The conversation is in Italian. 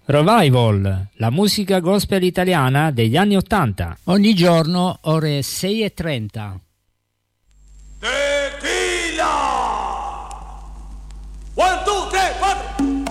Revival, la musica gospel italiana degli anni '80. Ogni giorno ore 6:30.